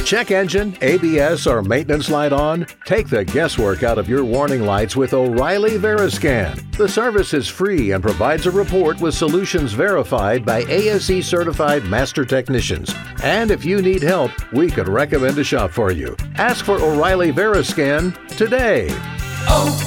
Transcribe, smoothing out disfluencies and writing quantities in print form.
Check engine, ABS, or maintenance light on? Take the guesswork out of your warning lights with O'Reilly Veriscan. The service is free and provides a report with solutions verified by ASE certified master technicians. And if you need help, we could recommend a shop for you. Ask for O'Reilly Veriscan today.